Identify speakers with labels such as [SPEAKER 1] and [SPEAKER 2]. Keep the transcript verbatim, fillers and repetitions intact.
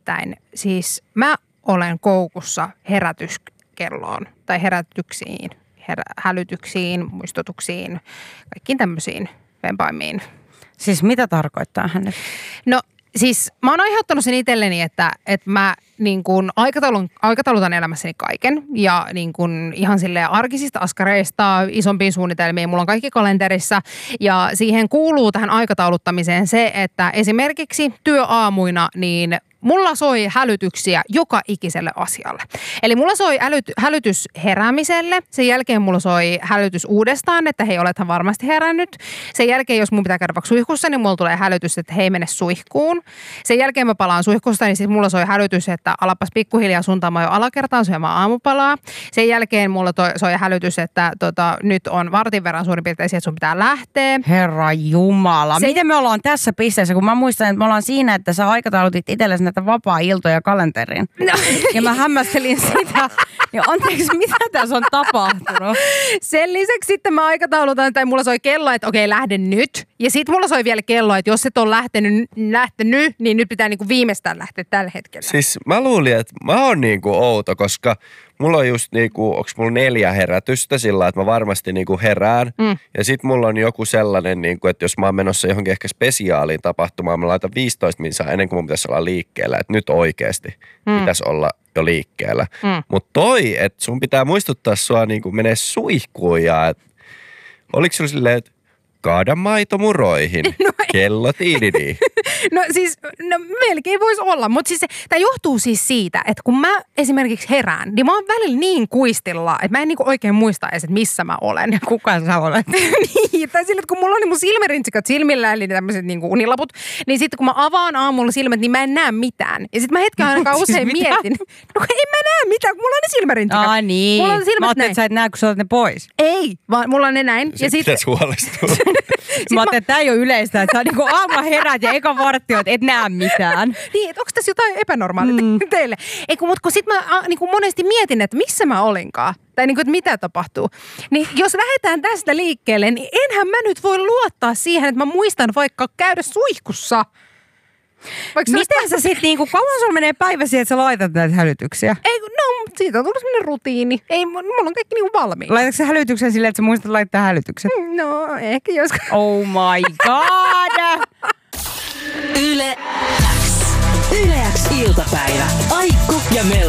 [SPEAKER 1] Nimittäin siis mä olen koukussa herätyskelloon tai herätyksiin, herä, hälytyksiin, muistutuksiin, kaikkiin tämmöisiin vempaimiin.
[SPEAKER 2] Siis mitä tarkoittaa hän nyt?
[SPEAKER 1] No siis mä oon aiheuttanut sen itselleni, että, että mä niin kuin aikataulun, aikataulutan elämässäni kaiken ja niin kuin ihan silleen arkisista askareista isompiin suunnitelmiin. Mulla on kaikki kalenterissa ja siihen kuuluu tähän aikatauluttamiseen se, että esimerkiksi työaamuina niin mulla soi hälytyksiä joka ikiselle asialle. Eli mulla soi älyt, hälytys heräämiselle, sen jälkeen mulla soi hälytys uudestaan, että hei, olethan varmasti herännyt. Sen jälkeen, jos mun pitää käydä vaikka suihkussa, niin mulla tulee hälytys, että hei, mene suihkuun. Sen jälkeen mä palaan suihkusta, niin sitten mulla soi hälytys, että alapas pikkuhiljaa suntaamaan jo alakertaan syömään aamupalaa. Sen jälkeen mulla toi, soi hälytys, että tota, nyt on vartin verran suurin piirtein siihen, että sun pitää lähteä.
[SPEAKER 2] Herra Jumala. Se... Miten me ollaan tässä pisteessä, kun mä muistan, että me ollaan siinä, että sä aikataulutit itsellesi näitä vapaa-iltoja kalenteriin. No. Ja mä hämmästelin sitä. Ja anteeksi, mitä tässä on tapahtunut?
[SPEAKER 1] Sen lisäksi sitten mä aikataulutan, tai mulla soi kello, että okei, lähde nyt. Ja sitten mulla soi vielä kello, että jos et ole lähtenyt, lähtenyt niin nyt pitää niinku viimeistään lähteä tällä hetkellä.
[SPEAKER 3] Siis mä luulin, että mä oon niinku outo, koska mulla on just niinku, onks mulla neljä herätystä sillä, että mä varmasti niinku herään. Mm. Ja sit mulla on joku sellainen, niinku, että jos mä oon menossa johonkin ehkä spesiaaliin tapahtumaan, mä laitan viisitoista minsaa ennen kuin mun pitäisi olla liikkeellä. Että nyt oikeasti mm. pitäisi olla jo liikkeellä. Mm. Mutta toi, että sun pitää muistuttaa sua niinku menee suihkuun ja et, oliko sulla silleen, että kaada maito muroihin, no kello tiididi.
[SPEAKER 1] No siis, no melkein voisi olla, mutta siis tämä johtuu siis siitä, että kun mä esimerkiksi herään, niin mä oon välillä niin kuistilla, että mä en niinku oikein muista edes, että missä mä olen. Ja
[SPEAKER 2] kuka sä olet?
[SPEAKER 1] Niin, tai sillä, että kun mulla on niin mun silmärintsikot silmillä, eli tämmöiset niinku unilaput, niin sitten kun mä avaan aamulla silmät, niin mä en näe mitään. Ja sitten mä hetken ainakaan usein
[SPEAKER 2] siis
[SPEAKER 1] mietin, no en mä näe mitään, kun mulla on ne silmärintsikot.
[SPEAKER 2] Aa niin.
[SPEAKER 1] Mulla on silmät
[SPEAKER 2] mä ajattelin, että sä et näe, kun sä otat ne pois.
[SPEAKER 1] Ei, vaan mulla on ne näin.
[SPEAKER 3] Ja sit pitäisi huolestua.
[SPEAKER 2] Mä ajattelin, että tää ei ole yleistä, että sä niinku aamulla herät ja eka vartti on, että et näe mitään.
[SPEAKER 1] Niin, että onko tässä jotain epänormaalia mm. teille? Eiku, mutta kun sit mä a, niinku monesti mietin, että missä mä olinkaan, tai niinku, että mitä tapahtuu. Niin jos lähdetään tästä liikkeelle, niin enhän mä nyt voi luottaa siihen, että mä muistan vaikka käydä suihkussa.
[SPEAKER 2] Vaikka miten sä sit niinku, kauan sulla menee päivä siihen, että sä laitat näitä hälytyksiä?
[SPEAKER 1] Ei, no siitä on tullut semmoinen rutiini. Ei, mulla on kaikki niinku valmiina.
[SPEAKER 2] Laitatko sä hälytyksen silleen, että sä muistat laittaa hälytykset?
[SPEAKER 1] No, ehkä joskus.
[SPEAKER 2] Oh my god!
[SPEAKER 4] Yle X. Yle X iltapäivä. Aikku ja Mel.